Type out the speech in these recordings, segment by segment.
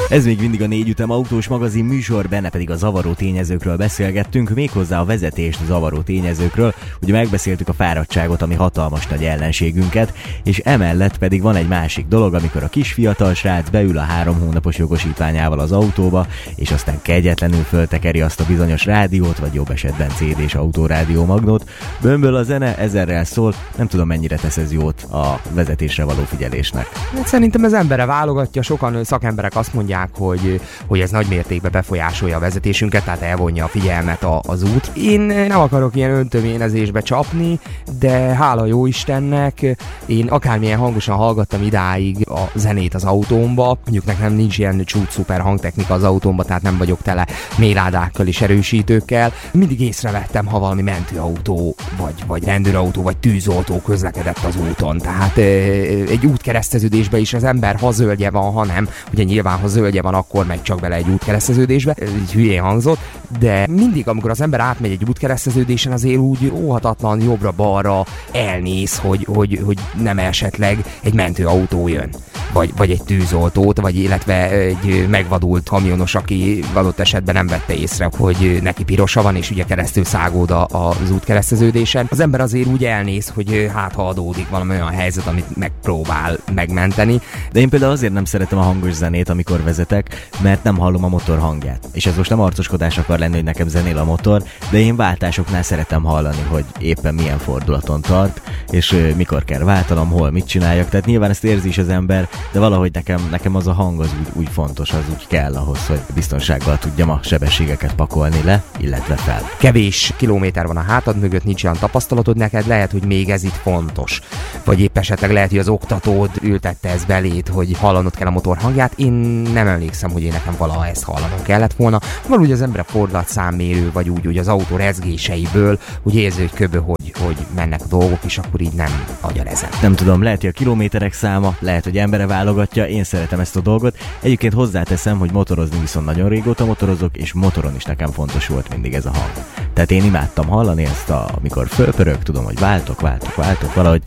Ez még mindig a 4 Ütem autós magazin műsor, benne pedig a zavaró tényezőkről beszélgettünk, méghozzá a vezetést zavaró tényezőkről. Ugye megbeszéltük a fáradtságot, ami hatalmas nagy ellenségünket, és emellett pedig van egy másik dolog, amikor a kis fiatal srác beül a 3 hónapos jogosítványával az autóba, és aztán kegyetlenül föltekeri azt a bizonyos rádiót, vagy jobb esetben CD-s autórádió magnót. Bömböl a zene, ezerrel szól, nem tudom mennyire tesz ez jót a vezetésre való figyelésnek. Szerintem ez emberre válogatja, sokan szakemberek azt mondják, hogy ez nagy mértékben befolyásolja a vezetésünket, tehát elvonja a figyelmet az út. Én nem akarok ilyen öntöményezésbe csapni, de hála jó Istennek, én akármilyen hangosan hallgattam idáig a zenét az autómba, mondjuk nekem nincs ilyen csúcs szuper hangtechnika az autómba, tehát nem vagyok tele mélyládákkal és erősítőkkel. Mindig észrevettem, ha valami mentőautó, vagy rendőrautó, vagy tűzoltó közlekedett az úton. Tehát egy útkereszteződésben is az ember, ha zöldje van, ha nem, ugye nyilván, ha zöldje van, akkor megy csak bele egy útkereszteződésbe, így hülyén hangzott, de mindig, amikor az ember átmegy egy útkereszteződésen, azért úgy óhatatlan jobbra-balra elnéz, hogy nem esetleg egy mentőautó jön, vagy egy tűzoltót, vagy illetve egy megvadult kamionos, aki adott esetben nem vette észre, hogy neki pirosa van, és ugye keresztül szágód az útkereszteződésen. Az ember azért úgy elnéz, hogy hát ha adódik valami olyan helyzet, amit megpróbál megmenteni. De én például azért nem szeretem a hangos zenét, amikor vezetek, mert nem hallom a motor hangját. És ez most nem arcoskodás akar lenni, hogy nekem zenél a motor, de én váltásoknál szeretem hallani, hogy éppen milyen fordulaton tart, és mikor kell váltanom, hol mit csináljak. Tehát nyilván ezt érzi is az ember, de valahogy nekem az a hang az úgy fontos, az úgy kell ahhoz, hogy biztonsággal tudjam a sebességeket pakolni le, illetve fel. Kevés kilométer van a hátad mögött, nincs olyan tapasztalatod neked, lehet, hogy még ez itt fontos. Vagy épp esetleg lehet, hogy az oktatód ültette ezt beléd, hogy hallanod kell a motor hangját. Én nem emlékszem, hogy én nekem valaha ezt hallanom kellett volna. Valahogy az ember fordulatszámmérő, vagy úgy az autó rezgéseiből, úgy érzi, hogy köbö, hogy mennek a dolgok, és akkor így nem agyarezem. Nem tudom, lehet, hogy a kilométerek száma, lehet, hogy embere válogatja, én szeretem ezt a dolgot. Egyébként hozzáteszem, hogy motorozni viszont nagyon régóta motorozok, és motoron is nekem fontos volt mindig ez a hang. Tehát én imádtam hallani ezt, amikor fölpörög, tudom, hogy váltok, valahogy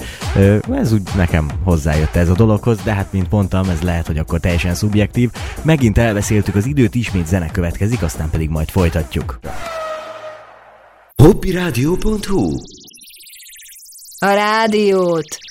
ez úgy nekem hozzájött ez a dologhoz, de hát mint mondtam, ez lehet, hogy akkor teljesen szubjektív. Megint elbeszéltük az időt, ismét zene következik, aztán pedig majd folytatjuk. Hobbyradio.hu A rádiót